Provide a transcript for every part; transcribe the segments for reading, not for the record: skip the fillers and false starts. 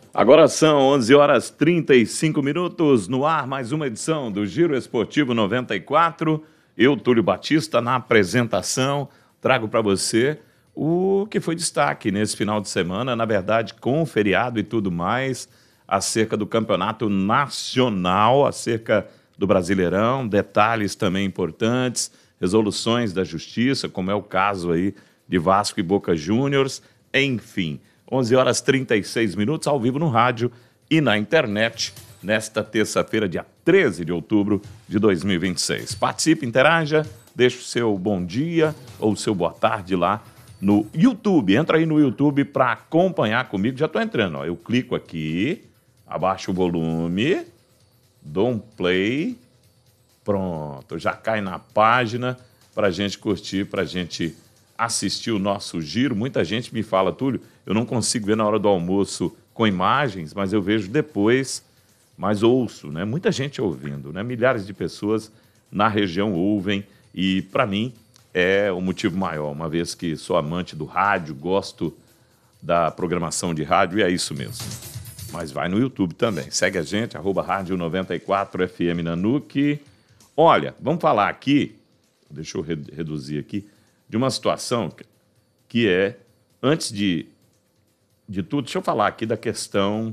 Agora são 11 horas 35 minutos, no ar mais uma edição do Giro Esportivo 94. Eu, Túlio Batista, na apresentação, trago para você o que foi destaque nesse final de semana, na verdade, com o feriado e tudo mais, acerca do campeonato nacional, acerca do Brasileirão, detalhes também importantes, resoluções da justiça, como é o caso aí de Vasco e Boca Juniors, enfim. 11 horas 36 minutos, ao vivo no rádio e na internet, nesta terça-feira, dia 13 de outubro de 2026. Participe, interaja, deixe o seu bom dia ou o seu boa tarde lá no YouTube. Entra aí no YouTube para acompanhar comigo. Já estou entrando, ó. Eu clico aqui, abaixo o volume, dou um play, pronto, já cai na página para a gente curtir, para a gente assistir o nosso giro. Muita gente me fala, Túlio, eu não consigo ver na hora do almoço com imagens, mas eu vejo depois, mas ouço, né? Muita gente ouvindo, né? Milhares de pessoas na região ouvem e, para mim, é o motivo maior, uma vez que sou amante do rádio, gosto da programação de rádio e é isso mesmo. Mas vai no YouTube também. Segue a gente, @Rádio 94 FM Nanuque. Olha, vamos falar aqui, deixa eu reduzir aqui, de uma situação que é, antes de tudo, deixa eu falar aqui da questão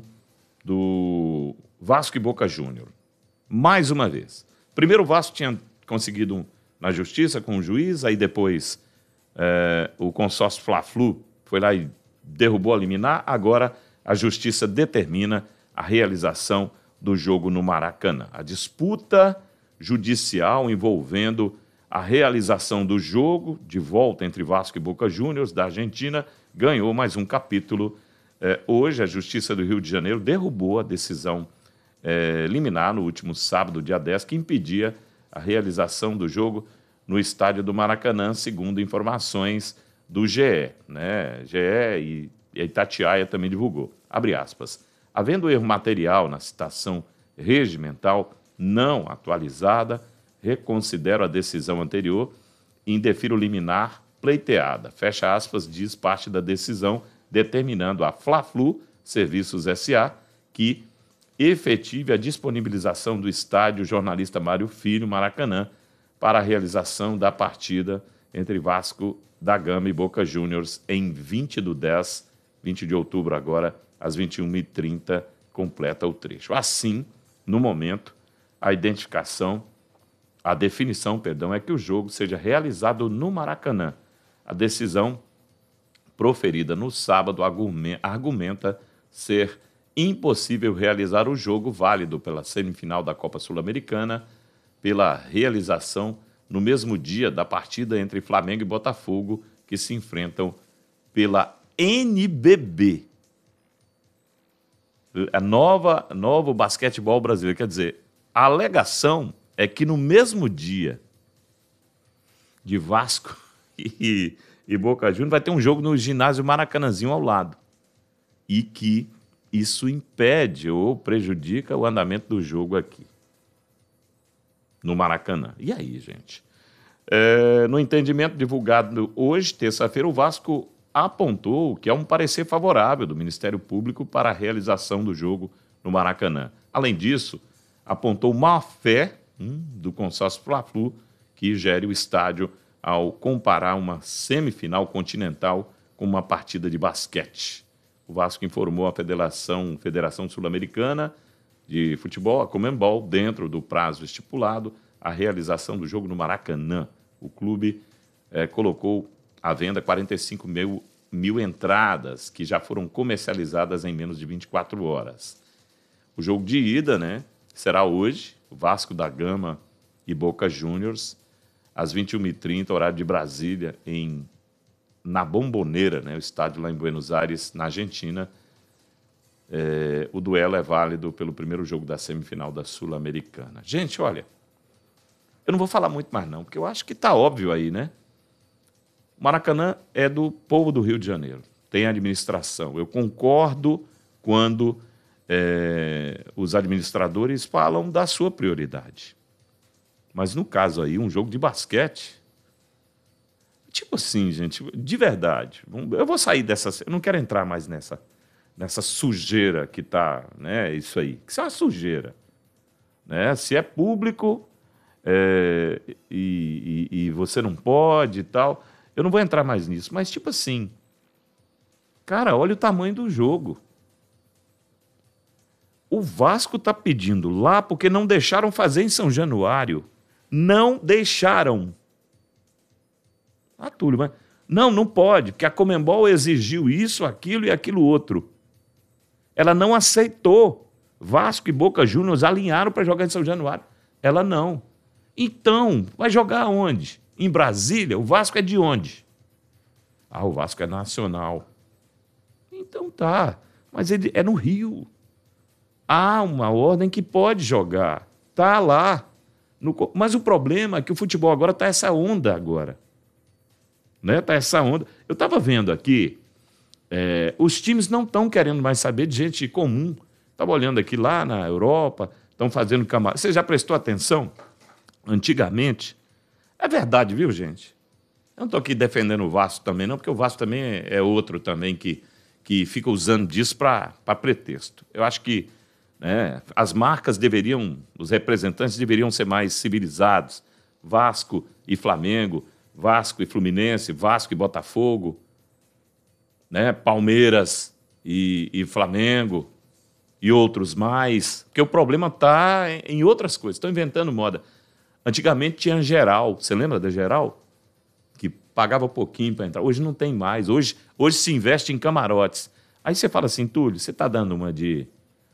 do Vasco e Boca Júnior. Mais uma vez. Primeiro o Vasco tinha conseguido na justiça com o juiz, aí depois o consórcio Fla-Flu foi lá e derrubou a liminar, agora a justiça determina a realização do jogo no Maracanã. A disputa judicial envolvendo a realização do jogo de volta entre Vasco e Boca Juniors da Argentina ganhou mais um capítulo. Hoje, a Justiça do Rio de Janeiro derrubou a decisão liminar no último sábado, dia 10, que impedia a realização do jogo no estádio do Maracanã, segundo informações do GE. Né? GE e a Itatiaia também divulgou. Abre aspas. Havendo erro material na citação regimental não atualizada, reconsidero a decisão anterior e indefiro liminar pleiteada. Fecha aspas, diz parte da decisão, determinando a Fla-Flu Serviços S.A. que efetive a disponibilização do estádio Jornalista Mário Filho, Maracanã, para a realização da partida entre Vasco da Gama e Boca Juniors em 20 de outubro agora, às 21h30, completa o trecho. Assim, no momento, a definição é que o jogo seja realizado no Maracanã. A decisão proferida no sábado argumenta ser impossível realizar o jogo válido pela semifinal da Copa Sul-Americana pela realização no mesmo dia da partida entre Flamengo e Botafogo, que se enfrentam pela NBB. Novo basquetebol brasileiro. Quer dizer, a alegação é que no mesmo dia de Vasco e Boca Juniors vai ter um jogo no ginásio Maracanãzinho ao lado. E que isso impede ou prejudica o andamento do jogo aqui, no Maracanã. E aí, gente? No entendimento divulgado hoje, terça-feira, o Vasco apontou que há um parecer favorável do Ministério Público para a realização do jogo no Maracanã. Além disso, apontou má-fé do consórcio Fla-Flu, que gere o estádio, ao comparar uma semifinal continental com uma partida de basquete. O Vasco informou a Federação Sul-Americana de Futebol, a Conmebol, dentro do prazo estipulado, a realização do jogo no Maracanã. O clube colocou à venda 45 mil entradas, que já foram comercializadas em menos de 24 horas. O jogo de ida, né, será hoje, Vasco da Gama e Boca Juniors, às 21h30, horário de Brasília, na Bombonera, né, o estádio lá em Buenos Aires, na Argentina. O duelo é válido pelo primeiro jogo da semifinal da Sul-Americana. Gente, olha, eu não vou falar muito mais não, porque eu acho que está óbvio aí, né? O Maracanã é do povo do Rio de Janeiro, tem administração. Eu concordo quando os administradores falam da sua prioridade. Mas no caso aí, um jogo de basquete, tipo assim, gente, de verdade, eu vou sair dessa, eu não quero entrar mais nessa sujeira que está, né? Isso aí. Isso é uma sujeira. Né? Se é público e você não pode e tal, eu não vou entrar mais nisso. Mas, tipo assim, cara, olha o tamanho do jogo. O Vasco está pedindo lá porque não deixaram fazer em São Januário. Não deixaram. Ah, Túlio, mas... Não pode, porque a Conmebol exigiu isso, aquilo e aquilo outro. Ela não aceitou. Vasco e Boca Juniors alinharam para jogar em São Januário. Ela não. Então, vai jogar onde? Em Brasília? O Vasco é de onde? Ah, o Vasco é nacional. Então tá, mas ele é no Rio. Há uma ordem que pode jogar. Tá lá. Mas o problema é que o futebol agora está essa onda agora. Né? Tá essa onda. Eu estava vendo aqui, os times não estão querendo mais saber de gente comum. Estava olhando aqui lá na Europa, estão fazendo camarote. Você já prestou atenção? Antigamente, é verdade, viu, gente? Eu não estou aqui defendendo o Vasco também, não, porque o Vasco também é outro também que fica usando disso para pretexto. Eu acho que as marcas deveriam, os representantes deveriam ser mais civilizados. Vasco e Flamengo, Vasco e Fluminense, Vasco e Botafogo, né? Palmeiras e Flamengo e outros mais. Porque o problema está em outras coisas. Estão inventando moda. Antigamente tinha geral. Você lembra da geral? Que pagava pouquinho para entrar. Hoje não tem mais. Hoje se investe em camarotes. Aí você fala assim, Túlio, você está dando uma de...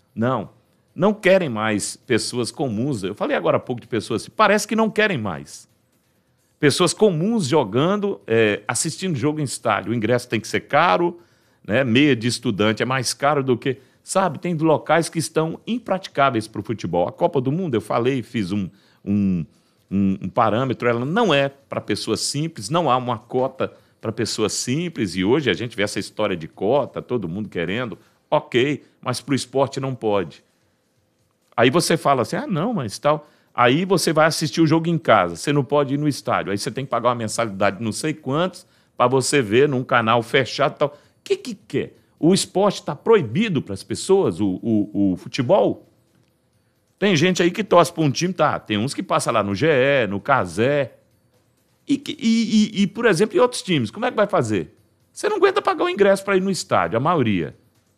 Não querem mais pessoas comuns. Eu falei agora há pouco de pessoas assim, parece que não querem mais. Pessoas comuns jogando, assistindo jogo em estádio. O ingresso tem que ser caro, né? Meia de estudante é mais caro do que... Sabe, tem locais que estão impraticáveis para o futebol. A Copa do Mundo, eu falei, fiz um parâmetro, ela não é para pessoas simples, não há uma cota para pessoas simples, e hoje a gente vê essa história de cota, todo mundo querendo, ok, mas para o esporte não pode. Aí você fala assim, não, mas tal... Aí você vai assistir o jogo em casa, você não pode ir no estádio, aí você tem que pagar uma mensalidade de não sei quantos para você ver num canal fechado e tal. O que quer? O esporte está proibido para as pessoas, o futebol? Tem gente aí que torce para um time, tá? Tem uns que passam lá no GE, no Cazé. E, por exemplo, em outros times, como é que vai fazer? Você não aguenta pagar o ingresso para ir no estádio, a maioria.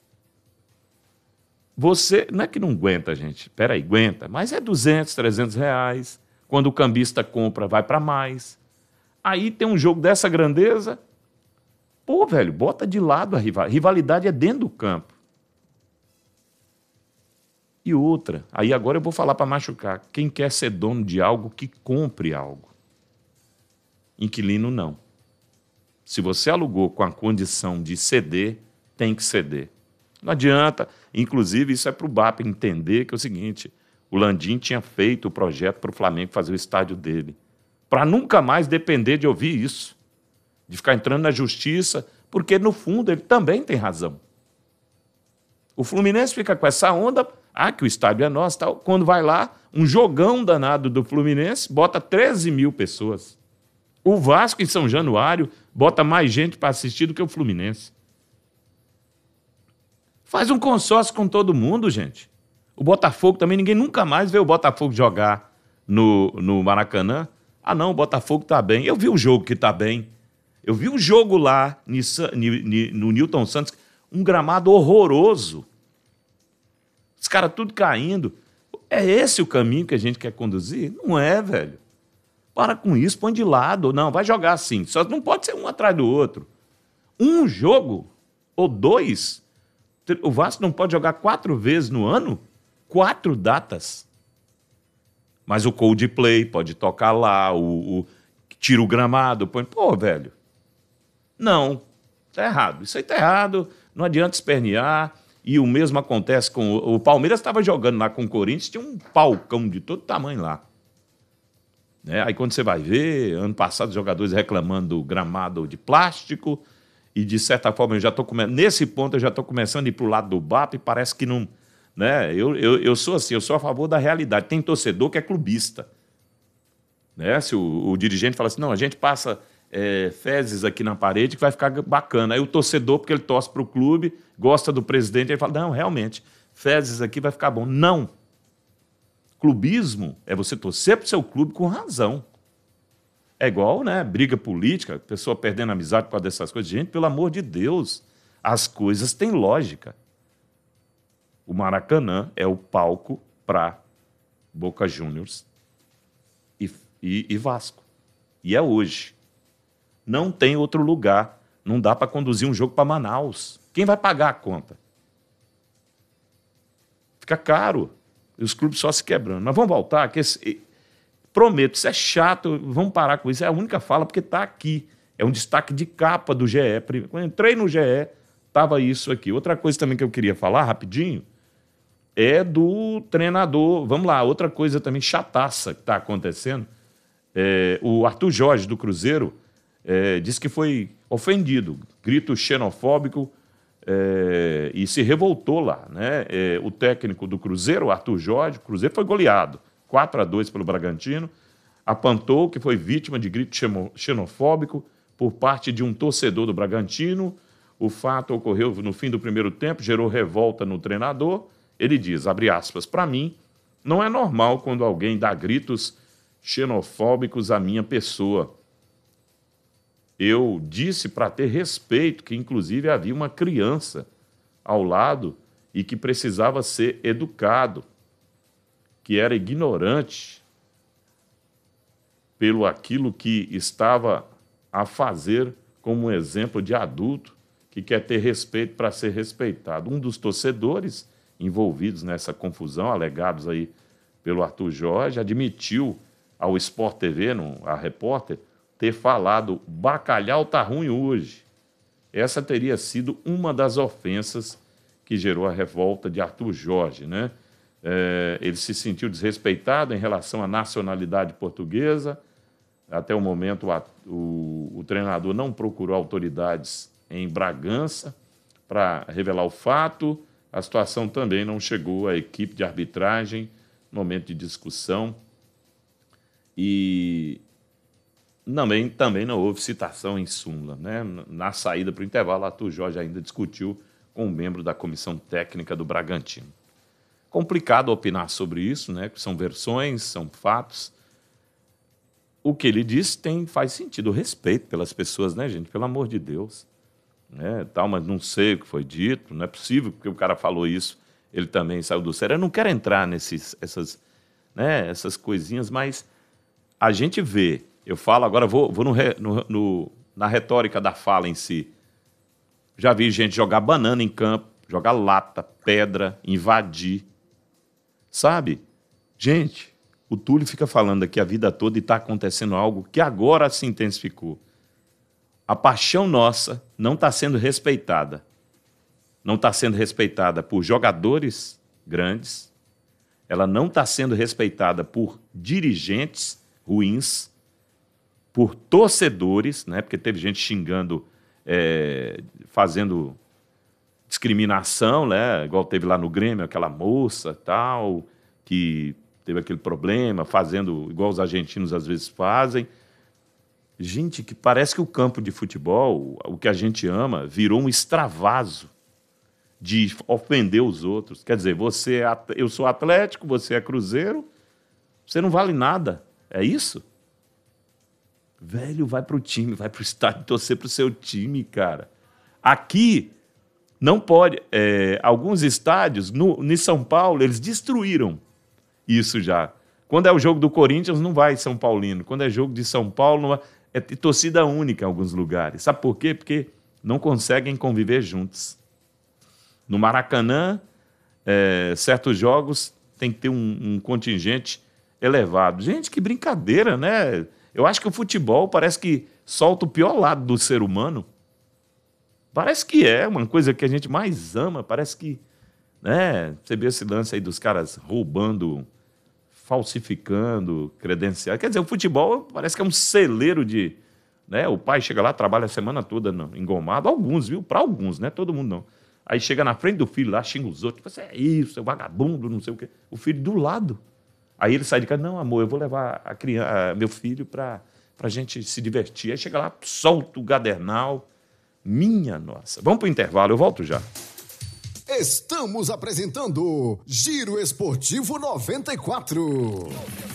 Você, não é que não aguenta, gente, peraí, aguenta, mas é 200, 300 reais, quando o cambista compra, vai para mais. Aí tem um jogo dessa grandeza, pô, velho, bota de lado a rivalidade é dentro do campo. E outra, aí agora eu vou falar para machucar, quem quer ser dono de algo, que compre algo. Inquilino, não. Se você alugou com a condição de ceder, tem que ceder. Não adianta, inclusive isso é para o BAP entender que é o seguinte, o Landim tinha feito o projeto para o Flamengo fazer o estádio dele, para nunca mais depender de ouvir isso, de ficar entrando na justiça, porque no fundo ele também tem razão. O Fluminense fica com essa onda, que o estádio é nosso, tal. Quando vai lá, um jogão danado do Fluminense, bota 13 mil pessoas. O Vasco em São Januário bota mais gente para assistir do que o Fluminense. Faz um consórcio com todo mundo, gente. O Botafogo também, ninguém nunca mais vê o Botafogo jogar no Maracanã. Não, o Botafogo está bem. Eu vi o jogo que está bem. Eu vi o jogo lá no Newton Santos, um gramado horroroso. Os caras tudo caindo. É esse o caminho que a gente quer conduzir? Não é, velho. Para com isso, põe de lado. Não, vai jogar assim. Só não pode ser um atrás do outro. Um jogo ou dois... O Vasco não pode jogar 4 vezes no ano? 4 datas. Mas o Coldplay pode tocar lá, tira o gramado, põe... Pô, velho, não, tá errado. Isso aí tá errado, não adianta espernear. E o mesmo acontece com... O Palmeiras estava jogando lá com o Corinthians, tinha um palcão de todo tamanho lá. Aí quando você vai ver, ano passado os jogadores reclamando do gramado de plástico... E, de certa forma, nesse ponto eu já estou começando a ir para o lado do BAP e parece que não... Né? Eu sou assim, eu sou a favor da realidade. Tem torcedor que é clubista. Né? Se o dirigente fala assim, não, a gente passa fezes aqui na parede que vai ficar bacana. Aí o torcedor, porque ele torce para o clube, gosta do presidente, ele fala, não, realmente, fezes aqui vai ficar bom. Não. Clubismo é você torcer para o seu clube com razão. É igual, né, briga política, pessoa perdendo amizade por causa dessas coisas. Gente, pelo amor de Deus, as coisas têm lógica. O Maracanã é o palco para Boca Juniors e Vasco. E é hoje. Não tem outro lugar. Não dá para conduzir um jogo para Manaus. Quem vai pagar a conta? Fica caro. E os clubes só se quebrando. Mas vamos voltar, que prometo, isso é chato, vamos parar com isso. É a única fala, porque está aqui. É um destaque de capa do GE. Quando eu entrei no GE, estava isso aqui. Outra coisa também que eu queria falar, rapidinho, é do treinador. Vamos lá, outra coisa também chataça que está acontecendo. O Arthur Jorge, do Cruzeiro, disse que foi ofendido, grito xenofóbico, e se revoltou lá, né? O técnico do Cruzeiro, o Arthur Jorge, o Cruzeiro foi goleado, 4-2 pelo Bragantino, apontou que foi vítima de grito xenofóbico por parte de um torcedor do Bragantino. O fato ocorreu no fim do primeiro tempo, gerou revolta no treinador. Ele diz, abre aspas, para mim, não é normal quando alguém dá gritos xenofóbicos à minha pessoa. Eu disse para ter respeito que, inclusive, havia uma criança ao lado e que precisava ser educado, que era ignorante pelo aquilo que estava a fazer como um exemplo de adulto que quer ter respeito para ser respeitado. Um dos torcedores envolvidos nessa confusão, alegados aí pelo Arthur Jorge, admitiu ao Sport TV, a repórter, ter falado, bacalhau tá ruim hoje. Essa teria sido uma das ofensas que gerou a revolta de Arthur Jorge, né? Ele se sentiu desrespeitado em relação à nacionalidade portuguesa. Até o momento, o treinador não procurou autoridades em Bragança para revelar o fato. A situação também não chegou à equipe de arbitragem no momento de discussão. E também não houve citação em súmula, né? Na saída para o intervalo, Arthur Jorge ainda discutiu com um membro da comissão técnica do Bragantino. Complicado opinar sobre isso, né? São versões, são fatos. O que ele disse faz sentido, o respeito pelas pessoas, né, gente? Pelo amor de Deus. Mas não sei o que foi dito, não é possível que o cara falou isso, ele também saiu do sério. Eu não quero entrar essas coisinhas, mas a gente vê, eu falo agora, vou na retórica da fala em si. Já vi gente jogar banana em campo, jogar lata, pedra, invadir. Sabe? Gente, o Túlio fica falando aqui a vida toda e está acontecendo algo que agora se intensificou. A paixão nossa não está sendo respeitada. Não está sendo respeitada por jogadores grandes, ela não está sendo respeitada por dirigentes ruins, por torcedores, né? Porque teve gente xingando, fazendo discriminação, né? Igual teve lá no Grêmio, aquela moça tal, que teve aquele problema, fazendo igual os argentinos às vezes fazem. Gente, que parece que o campo de futebol, o que a gente ama, virou um extravaso de ofender os outros. Quer dizer, eu sou Atlético, você é Cruzeiro, você não vale nada. É isso? Velho, vai pro time, vai pro estádio torcer pro seu time, cara. Aqui não pode. Alguns estádios, em São Paulo, eles destruíram isso já. Quando é o jogo do Corinthians, não vai São Paulino. Quando é jogo de São Paulo, não vai. É torcida única em alguns lugares. Sabe por quê? Porque não conseguem conviver juntos. No Maracanã, certos jogos tem que ter um contingente elevado. Gente, que brincadeira, né? Eu acho que o futebol parece que solta o pior lado do ser humano. Parece que é uma coisa que a gente mais ama. Parece que, né? Você vê esse lance aí dos caras roubando, falsificando credenciais. Quer dizer, o futebol parece que é um celeiro de... Né? O pai chega lá, trabalha a semana toda engomado. Alguns, viu? Para alguns, né? Todo mundo não. Aí chega na frente do filho lá, xinga os outros. Você é isso, é vagabundo, não sei o quê. O filho do lado. Aí ele sai de casa, não, amor, eu vou levar meu filho para para a gente se divertir. Aí chega lá, solta o Gadernal. Minha nossa. Vamos para o intervalo, eu volto já. Estamos apresentando Giro Esportivo 94.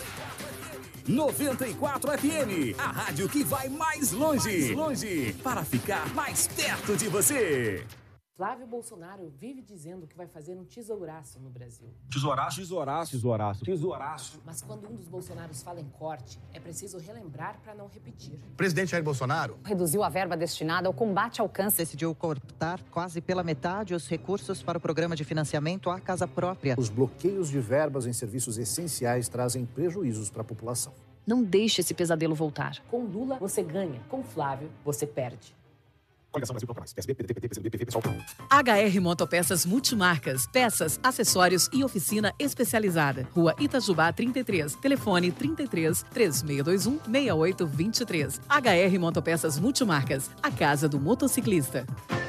94 FM, a rádio que vai mais longe, para ficar mais perto de você. Flávio Bolsonaro vive dizendo que vai fazer um tesouraço no Brasil. Tesouraço. Mas quando um dos Bolsonaros fala em corte, é preciso relembrar para não repetir. O presidente Jair Bolsonaro reduziu a verba destinada ao combate ao câncer. Decidiu cortar quase pela metade os recursos para o programa de financiamento à casa própria. Os bloqueios de verbas em serviços essenciais trazem prejuízos para a população. Não deixe esse pesadelo voltar. Com Lula, você ganha. Com Flávio, você perde. Coligação Brasil Procurações. PSB, PDT, PCdoB, PSOL. HR Motopeças Multimarcas. Peças, acessórios e oficina especializada. Rua Itajubá 33. Telefone 33 3621 6823. HR Motopeças Multimarcas. A casa do motociclista.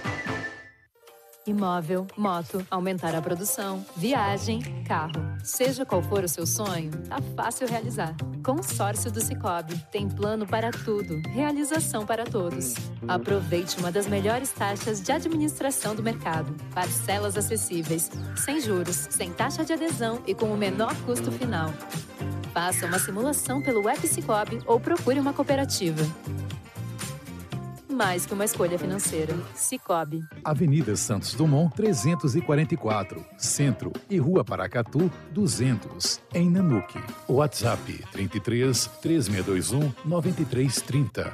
Imóvel, moto, aumentar a produção, viagem, carro. Seja qual for o seu sonho, tá fácil realizar. Consórcio do Sicoob. Tem plano para tudo. Realização para todos. Aproveite uma das melhores taxas de administração do mercado. Parcelas acessíveis, sem juros, sem taxa de adesão e com o menor custo final. Faça uma simulação pelo App Sicoob ou procure uma cooperativa. Mais que uma escolha financeira. Sicoob. Avenida Santos Dumont, 344, Centro e Rua Paracatu, 200, em Nanuque. WhatsApp 33 3621 9330.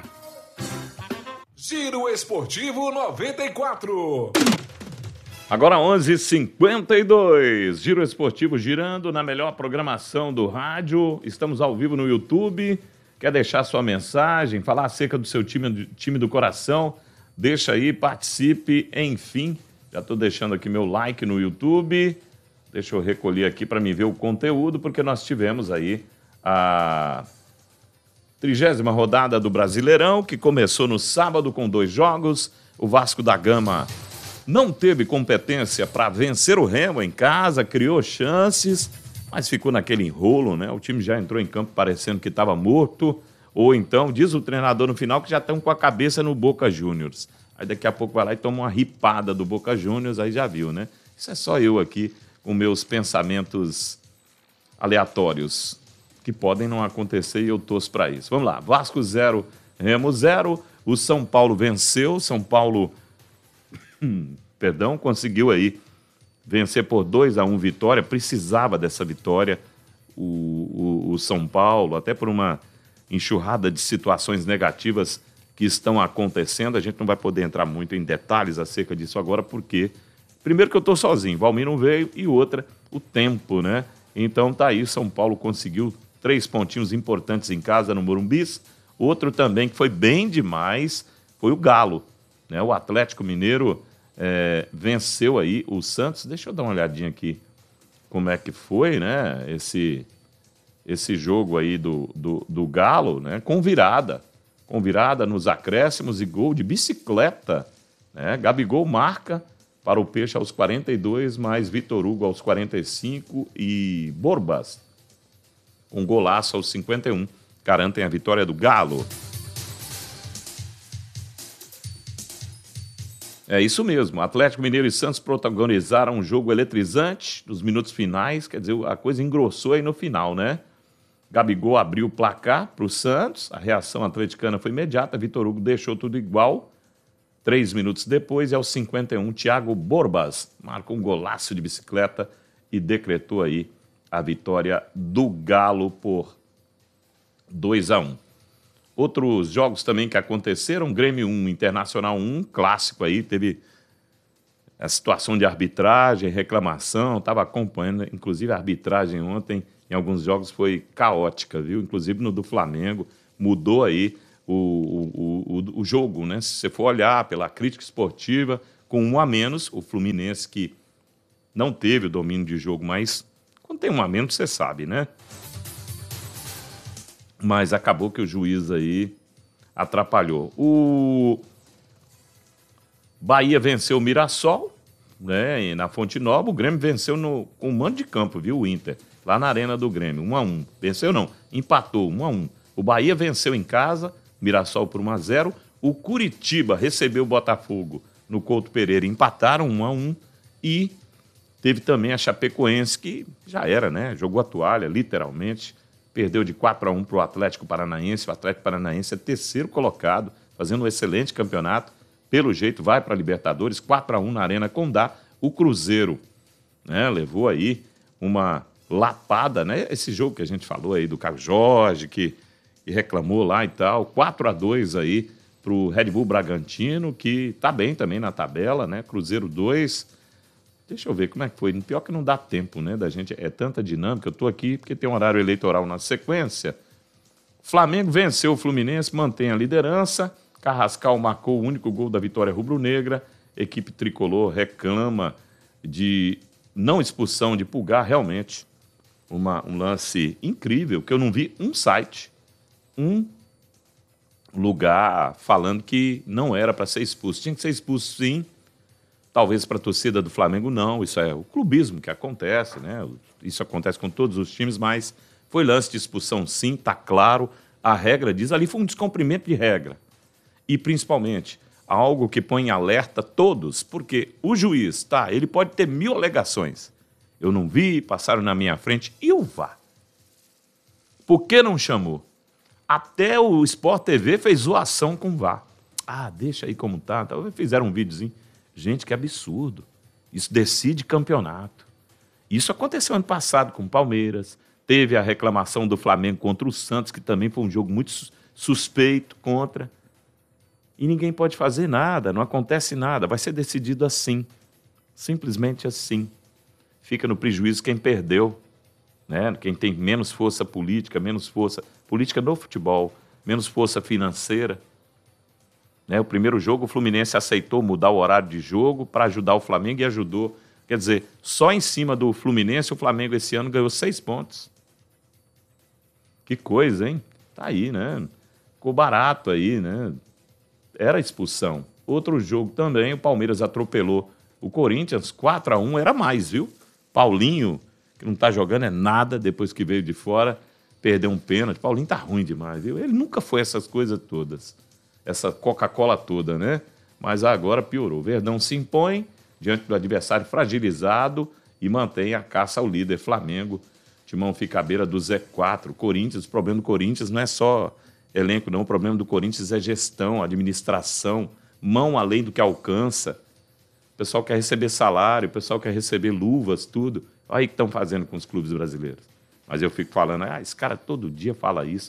Giro Esportivo 94. Agora 11h52, Giro Esportivo girando na melhor programação do rádio. Estamos ao vivo no YouTube. Quer deixar sua mensagem, falar acerca do seu time do coração? Deixa aí, participe, enfim. Já estou deixando aqui meu like no YouTube. Deixa eu recolher aqui para me ver o conteúdo, porque nós tivemos aí a 30ª rodada do Brasileirão, que começou no sábado com 2 jogos. O Vasco da Gama não teve competência para vencer o Remo em casa, criou chances, mas ficou naquele enrolo, né? O time já entrou em campo parecendo que estava morto, ou então, diz o treinador no final, que já estão com a cabeça no Boca Juniors. Aí daqui a pouco vai lá e toma uma ripada do Boca Juniors, aí já viu, né? Isso é só eu aqui, com meus pensamentos aleatórios, que podem não acontecer e eu torço para isso. Vamos lá, Vasco 0, Remo 0, o São Paulo venceu, São Paulo, conseguiu aí vencer por 2-1 vitória, precisava dessa vitória, o São Paulo, até por uma enxurrada de situações negativas que estão acontecendo. A gente não vai poder entrar muito em detalhes acerca disso agora, porque, primeiro que eu estou sozinho, Valmir não veio, e outra, o tempo, né? Então tá aí, São Paulo conseguiu 3 pontinhos importantes em casa no Morumbis. Outro também que foi bem demais foi o Galo, né? O Atlético Mineiro venceu aí o Santos. Deixa eu dar uma olhadinha aqui como é que foi, né? Esse jogo aí do Galo, né? Com virada nos acréscimos e gol de bicicleta, né? Gabigol marca para o Peixe aos 42, mais Vitor Hugo aos 45 e Borbas, um golaço aos 51, garantem a vitória do Galo. É isso mesmo, Atlético Mineiro e Santos protagonizaram um jogo eletrizante nos minutos finais, quer dizer, a coisa engrossou aí no final, né? Gabigol abriu o placar para o Santos, a reação atleticana foi imediata, Vitor Hugo deixou tudo igual. 3 minutos depois, aos 51, Thiago Borbas marcou um golaço de bicicleta e decretou aí a vitória do Galo por 2-1. Outros jogos também que aconteceram, Grêmio 1, Internacional 1, clássico aí, teve a situação de arbitragem, reclamação, estava acompanhando, inclusive a arbitragem ontem, em alguns jogos foi caótica, viu? Inclusive no do Flamengo, mudou aí o jogo, né? Se você for olhar pela crítica esportiva, com 1 a menos, o Fluminense que não teve o domínio de jogo, mas quando tem 1 a menos, você sabe, né? Mas acabou que o juiz aí atrapalhou. O Bahia venceu o Mirassol, né, na Fonte Nova. O Grêmio venceu com um mando de campo, viu, o Inter, lá na Arena do Grêmio, 1-1. Venceu não, empatou, 1-1. O Bahia venceu em casa, Mirassol por 1-0. O Curitiba recebeu o Botafogo no Couto Pereira, empataram 1-1. E teve também a Chapecoense, que já era, né? Jogou a toalha, literalmente. Perdeu de 4-1 para o Atlético Paranaense. O Atlético Paranaense é terceiro colocado, fazendo um excelente campeonato. Pelo jeito, vai para a Libertadores, 4-1 na Arena Condá. O Cruzeiro, né, levou aí uma lapada, né? Esse jogo que a gente falou aí do Carlos Jorge, que reclamou lá e tal. 4-2 aí para o Red Bull Bragantino, que está bem também na tabela, né? Cruzeiro 2. Deixa eu ver como é que foi. Pior que não dá tempo, né, da gente. É tanta dinâmica. Eu estou aqui porque tem um horário eleitoral na sequência. Flamengo venceu o Fluminense, mantém a liderança. Carrascal marcou o único gol da vitória rubro-negra. Equipe tricolor reclama de não expulsão de Pulgar. Realmente, um lance incrível, que eu não vi um site, um lugar falando que não era para ser expulso. Tinha que ser expulso, sim. Talvez para a torcida do Flamengo não, isso é o clubismo que acontece, né? Isso acontece com todos os times, mas foi lance de expulsão sim, tá claro, a regra diz, ali foi um descumprimento de regra. E principalmente, algo que põe em alerta todos, porque o juiz, ele pode ter 1000 alegações. Eu não vi, passaram na minha frente, e o VAR? Por que não chamou? Até o Sport TV fez zoação com o VAR. Deixa aí como tá, fizeram um videozinho. Gente, que absurdo. Isso decide campeonato. Isso aconteceu ano passado com o Palmeiras. Teve a reclamação do Flamengo contra o Santos, que também foi um jogo muito suspeito contra. E ninguém pode fazer nada, não acontece nada. Vai ser decidido assim. Simplesmente assim. Fica no prejuízo quem perdeu, né? Quem tem menos força política no futebol, menos força financeira. Né, o primeiro jogo, o Fluminense aceitou mudar o horário de jogo para ajudar o Flamengo e ajudou. Quer dizer, só em cima do Fluminense, o Flamengo esse ano ganhou 6 pontos. Que coisa, hein? Tá aí, né? Ficou barato aí, né? Era expulsão. Outro jogo também, o Palmeiras atropelou o Corinthians, 4-1, era mais, viu? Paulinho, que não tá jogando é nada depois que veio de fora, perdeu um pênalti. Paulinho tá ruim demais, viu? Ele nunca foi essas coisas todas. Essa Coca-Cola toda, né? Mas agora piorou. O Verdão se impõe diante do adversário fragilizado e mantém a caça ao líder Flamengo. Timão fica à beira do Z4. Corinthians, o problema do Corinthians não é só elenco, não. O problema do Corinthians é gestão, administração, mão além do que alcança. O pessoal quer receber salário, o pessoal quer receber luvas, tudo. Olha aí o que estão fazendo com os clubes brasileiros. Mas eu fico falando, esse cara todo dia fala isso.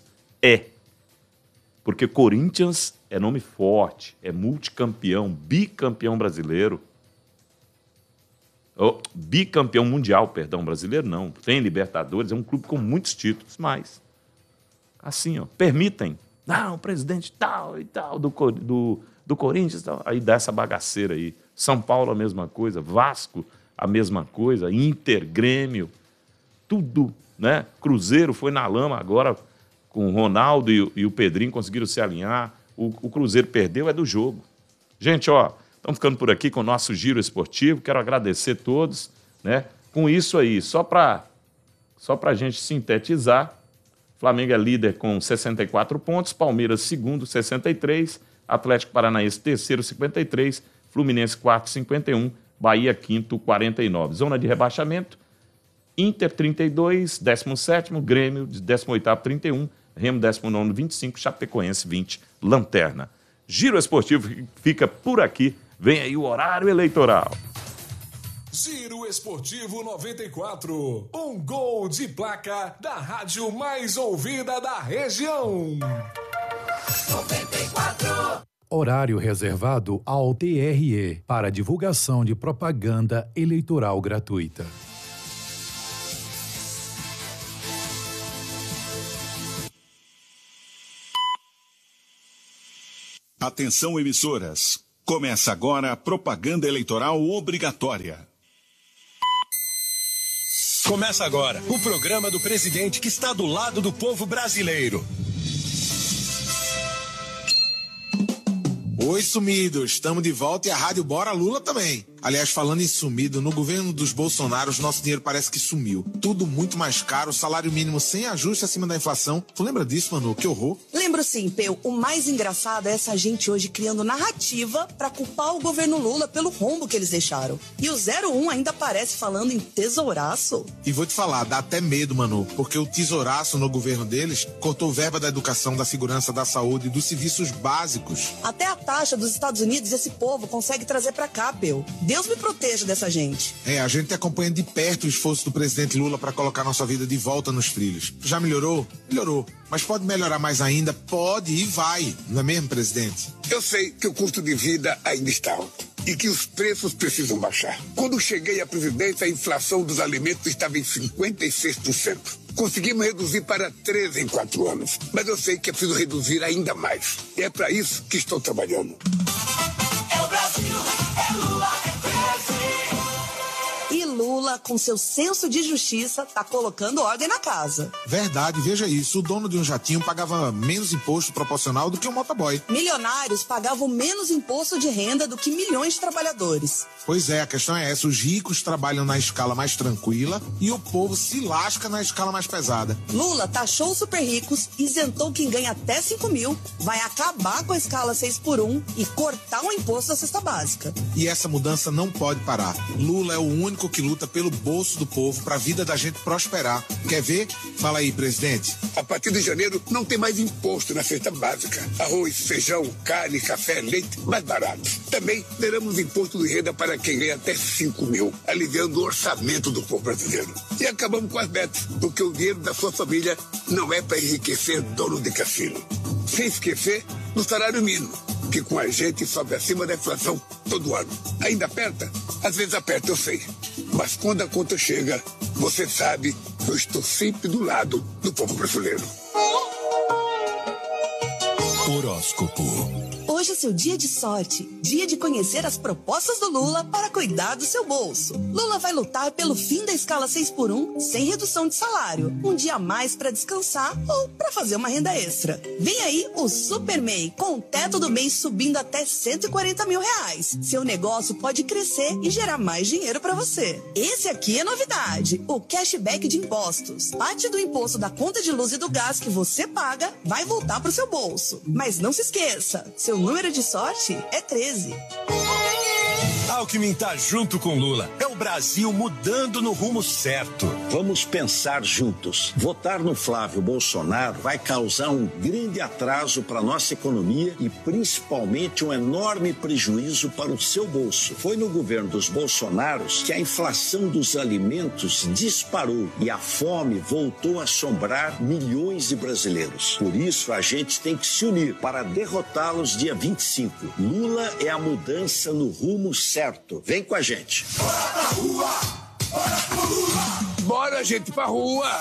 Porque Corinthians é nome forte, é multicampeão, bicampeão brasileiro. Bicampeão mundial, brasileiro não. Tem Libertadores, é um clube com muitos títulos, mas assim, permitem. O presidente tal e tal do Corinthians, tal. Aí dá essa bagaceira aí. São Paulo a mesma coisa, Vasco a mesma coisa, Inter, Grêmio, tudo, né? Cruzeiro foi na lama agora, com o Ronaldo e o Pedrinho conseguiram se alinhar. O Cruzeiro perdeu, é do jogo. Gente, estamos ficando por aqui com o nosso Giro Esportivo. Quero agradecer a todos, né? Com isso aí, só para a gente sintetizar, Flamengo é líder com 64 pontos, Palmeiras segundo, 63, Atlético Paranaense terceiro, 53, Fluminense quarto, 51, Bahia quinto, 49. Zona de rebaixamento, Inter 32, 17º, Grêmio 18º, 31, Remo 19º, 25, Chapecoense 20, Lanterna. Giro Esportivo fica por aqui, vem aí o horário eleitoral. Giro Esportivo 94, um gol de placa da rádio mais ouvida da região. 94. Horário reservado ao TRE para divulgação de propaganda eleitoral gratuita. Atenção, emissoras. Começa agora a propaganda eleitoral obrigatória. Começa agora o programa do presidente que está do lado do povo brasileiro. Oi, sumidos. Estamos de volta e a Rádio Bora Lula também. Aliás, falando em sumido, no governo dos Bolsonaros, nosso dinheiro parece que sumiu. Tudo muito mais caro, salário mínimo sem ajuste acima da inflação. Tu lembra disso, Manu? Que horror. Lembro sim, Peu. O mais engraçado é essa gente hoje criando narrativa pra culpar o governo Lula pelo rombo que eles deixaram. E o 01 ainda aparece falando em tesouraço. E vou te falar, dá até medo, Manu, porque o tesouraço no governo deles cortou verba da educação, da segurança, da saúde e dos serviços básicos. Até a taxa dos Estados Unidos esse povo consegue trazer pra cá, Peu. Deus me proteja dessa gente. A gente acompanha de perto o esforço do presidente Lula para colocar nossa vida de volta nos trilhos. Já melhorou? Melhorou. Mas pode melhorar mais ainda? Pode e vai. Não é mesmo, presidente? Eu sei que o custo de vida ainda está alto e que os preços precisam baixar. Quando cheguei à presidência, a inflação dos alimentos estava em 56%. Conseguimos reduzir para 13% em 4 anos. Mas eu sei que é preciso reduzir ainda mais. E é para isso que estou trabalhando. É o Brasil, é Lula, é E Lula, com seu senso de justiça, tá colocando ordem na casa. Verdade, veja isso. O dono de um jatinho pagava menos imposto proporcional do que um motoboy. Milionários pagavam menos imposto de renda do que milhões de trabalhadores. Pois é, a questão é essa. Os ricos trabalham na escala mais tranquila e o povo se lasca na escala mais pesada. Lula taxou os super ricos, isentou quem ganha até 5 mil, vai acabar com a escala 6x1 e cortar o imposto da cesta básica. E essa mudança não pode parar. Lula é o único que luta pelo bolso do povo para a vida da gente prosperar. Quer ver? Fala aí, presidente. A partir de janeiro não tem mais imposto na cesta básica. Arroz, feijão, carne, café, leite, mais baratos. Também teremos imposto de renda para quem ganha até 5 mil, aliviando o orçamento do povo brasileiro. E acabamos com as betas, porque o dinheiro da sua família não é para enriquecer dono de cassino. Sem esquecer do salário mínimo, que com a gente sobe acima da inflação todo ano. Ainda aperta? Às vezes aperta, eu sei. Mas quando a conta chega, você sabe que eu estou sempre do lado do povo brasileiro. Horóscopo. Hoje é seu dia de sorte, dia de conhecer as propostas do Lula para cuidar do seu bolso. Lula vai lutar pelo fim da escala 6x1 sem redução de salário, um dia a mais para descansar ou para fazer uma renda extra. Vem aí o Super MEI, com o teto do mês subindo até R$140 mil. Seu negócio pode crescer e gerar mais dinheiro para você. Esse aqui é novidade, o cashback de impostos. Parte do imposto da conta de luz e do gás que você paga vai voltar para o seu bolso. Mas não se esqueça, seu número de sorte é 13. Alckmin tá junto com Lula. É o Brasil mudando no rumo certo. Vamos pensar juntos. Votar no Flávio Bolsonaro vai causar um grande atraso para nossa economia e principalmente um enorme prejuízo para o seu bolso. Foi no governo dos Bolsonaros que a inflação dos alimentos disparou e a fome voltou a assombrar milhões de brasileiros. Por isso, a gente tem que se unir para derrotá-los dia 25. Lula é a mudança no rumo certo. Vem com a gente. Bora pra rua! Bora, gente, pra rua!